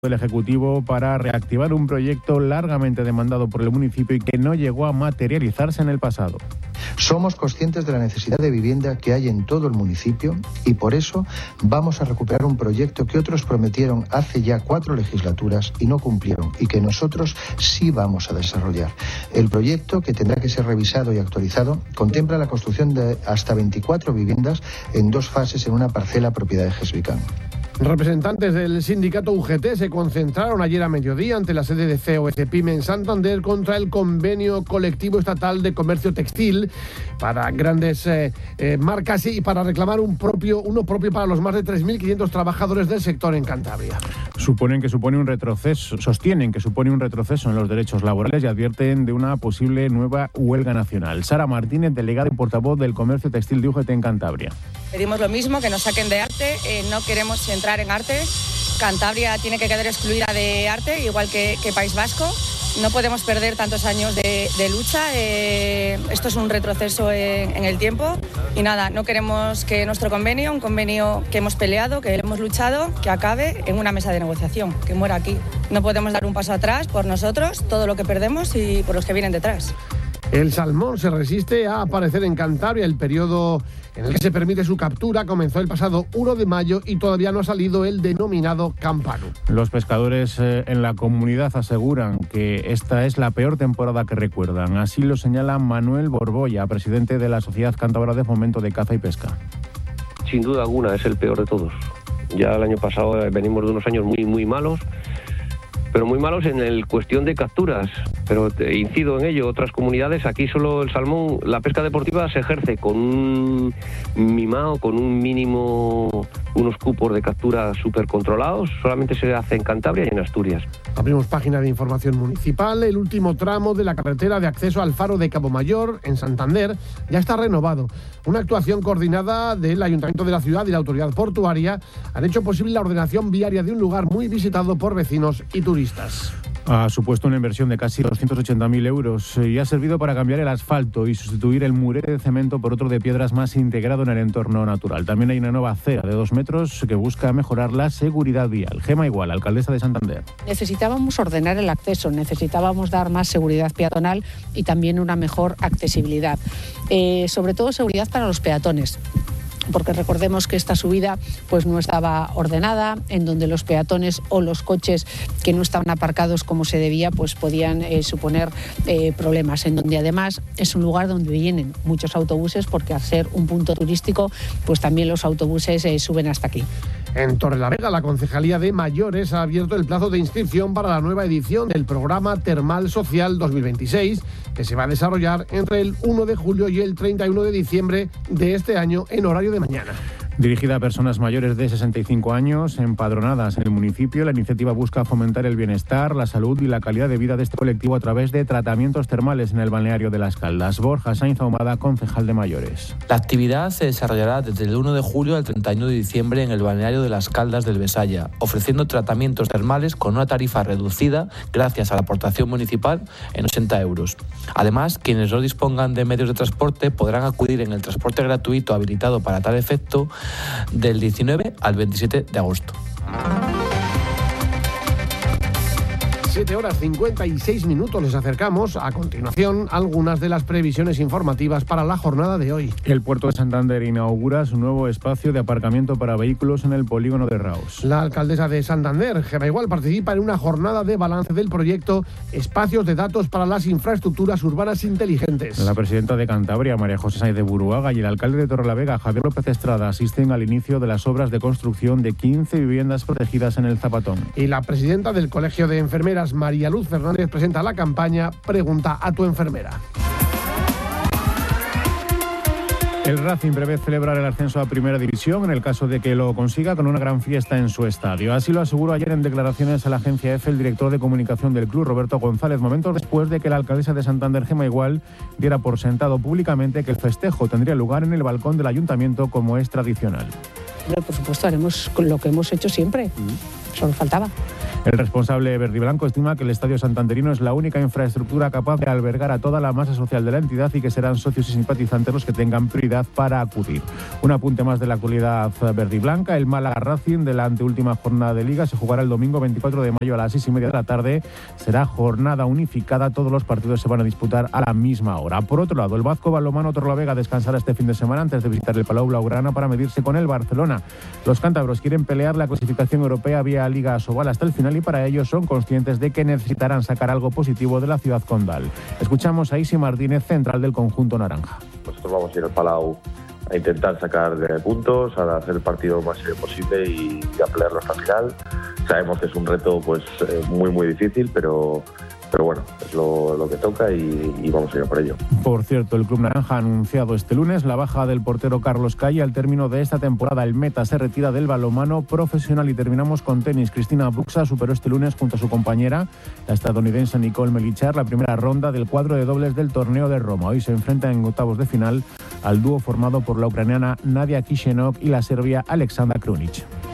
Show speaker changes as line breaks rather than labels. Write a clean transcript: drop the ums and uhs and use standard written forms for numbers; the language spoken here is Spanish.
del Ejecutivo para reactivar un proyecto largamente demandado por el municipio y que no llegó a materializarse en el pasado.
Somos conscientes de la necesidad de vivienda que hay en todo el municipio y por eso vamos a recuperar un proyecto que otros prometieron hace ya 4 legislaturas y no cumplieron y que nosotros sí vamos a desarrollar. El proyecto, que tendrá que ser revisado y actualizado, contempla la construcción de hasta 24 viviendas en 2 fases en una parcela propiedad de Gesvicam.
Representantes del sindicato UGT se concentraron ayer a mediodía ante la sede de COS-PYME en Santander contra el convenio colectivo estatal de comercio textil para grandes marcas y para reclamar uno propio para los más de 3.500 trabajadores del sector en Cantabria.
Sostienen que supone un retroceso en los derechos laborales y advierten de una posible nueva huelga nacional. Sara Martínez, delegada y portavoz del comercio textil de UGT en Cantabria.
Pedimos lo mismo, que nos saquen de arte, no queremos entrar en arte. Cantabria tiene que quedar excluida de arte, igual que País Vasco. No podemos perder tantos años de lucha. Esto es un retroceso en el tiempo. Y nada, no queremos que nuestro convenio, un convenio que hemos peleado, que hemos luchado, que acabe en una mesa de negociación, que muera aquí. No podemos dar un paso atrás por nosotros, todo lo que perdemos y por los que vienen detrás.
El salmón se resiste a aparecer en Cantabria. El periodo en el que se permite su captura comenzó el pasado 1 de mayo y todavía no ha salido el denominado campano.
Los pescadores en la comunidad aseguran que esta es la peor temporada que recuerdan. Así lo señala Manuel Borbolla, presidente de la Sociedad Cántabra de Fomento de Caza y Pesca.
Sin duda alguna es el peor de todos. Ya el año pasado venimos de unos años muy malos, pero muy malos en el cuestión de capturas. Pero incido en ello, otras comunidades, aquí solo el salmón, la pesca deportiva se ejerce con un mimado, con un mínimo, unos cupos de captura súper controlados. Solamente se hace en Cantabria y en Asturias.
Abrimos página de información municipal. El último tramo de la carretera de acceso al faro de Cabo Mayor, en Santander, ya está renovado. Una actuación coordinada del Ayuntamiento de la ciudad y la Autoridad Portuaria han hecho posible la ordenación viaria de un lugar muy visitado por vecinos y turistas.
Ha supuesto una inversión de casi 280.000 euros y ha servido para cambiar el asfalto y sustituir el murete de cemento por otro de piedras más integrado en el entorno natural. También hay una nueva acera de 2 metros que busca mejorar la seguridad vial. Gema Igual, alcaldesa de Santander.
Necesitábamos ordenar el acceso, necesitábamos dar más seguridad peatonal y también una mejor accesibilidad. Sobre todo seguridad para los peatones, porque recordemos que esta subida pues no estaba ordenada, en donde los peatones o los coches que no estaban aparcados como se debía pues podían suponer problemas, en donde además es un lugar donde vienen muchos autobuses, porque al ser un punto turístico pues también los autobuses suben hasta aquí.
En Torrelavega, la Concejalía de Mayores ha abierto el plazo de inscripción para la nueva edición del programa Termal Social 2026, que se va a desarrollar entre el 1 de julio y el 31 de diciembre de este año en horario de mañana.
Dirigida a personas mayores de 65 años empadronadas en el municipio, la iniciativa busca fomentar el bienestar, la salud y la calidad de vida de este colectivo a través de tratamientos termales en el balneario de Las Caldas. Borja Sainz Ahumada, concejal de Mayores.
La actividad se desarrollará desde el 1 de julio al 31 de diciembre en el balneario de Las Caldas del Besaya, ofreciendo tratamientos termales con una tarifa reducida gracias a la aportación municipal en 80 euros. Además, quienes no dispongan de medios de transporte podrán acudir en el transporte gratuito habilitado para tal efecto del 19 al 27 de agosto.
7:56. Les acercamos a continuación algunas de las previsiones informativas para la jornada de hoy.
El puerto de Santander inaugura su nuevo espacio de aparcamiento para vehículos en el polígono de Raos.
La alcaldesa de Santander, Gema Igual, participa en una jornada de balance del proyecto Espacios de Datos para las Infraestructuras Urbanas Inteligentes.
La presidenta de Cantabria, María José Sáenz de Buruaga, y el alcalde de Torrelavega, Javier López Estrada, asisten al inicio de las obras de construcción de 15 viviendas protegidas en el Zapatón.
Y la presidenta del Colegio de Enfermeras, María Luz Fernández, presenta la campaña Pregunta a tu enfermera.
El Racing prevé celebrar el ascenso a Primera División en el caso de que lo consiga con una gran fiesta en su estadio. Así lo aseguró ayer en declaraciones a la agencia EFE el director de comunicación del club, Roberto González, momentos después de que la alcaldesa de Santander, Gema Igual, diera por sentado públicamente que el festejo tendría lugar en el balcón del ayuntamiento como es tradicional.
Por supuesto, haremos lo que hemos hecho siempre. Solo faltaba.
El responsable verdiblanco estima que el Estadio Santanderino es la única infraestructura capaz de albergar a toda la masa social de la entidad y que serán socios y simpatizantes los que tengan prioridad para acudir. Un apunte más de la actualidad verdiblanca. El Málaga Racing de la anteúltima jornada de Liga se jugará el domingo 24 de mayo a las 6:30 de la tarde. Será jornada unificada. Todos los partidos se van a disputar a la misma hora. Por otro lado, el Vasco Balonmano Torrelavega descansará este fin de semana antes de visitar el Palau Blaugrana para medirse con el Barcelona. Los cántabros quieren pelear la clasificación europea vía Liga Asobal hasta el final y para ello son conscientes de que necesitarán sacar algo positivo de la ciudad condal. Escuchamos a Isi Martínez, central del conjunto naranja.
Nosotros vamos a ir al Palau a intentar sacar puntos, a hacer el partido lo más serio posible y a pelearlo hasta el final. Sabemos que es un reto muy difícil, pero bueno, es lo que toca y vamos a ir a por ello.
Por cierto, el Club Naranja ha anunciado este lunes la baja del portero Carlos Calle. Al término de esta temporada, el meta se retira del balonmano profesional. Y terminamos con tenis. Cristina Buxa superó este lunes junto a su compañera, la estadounidense Nicole Melichar, la primera ronda del cuadro de dobles del torneo de Roma. Hoy se enfrenta en octavos de final al dúo formado por la ucraniana Nadia Kishenok y la serbia Alexandra Krunic.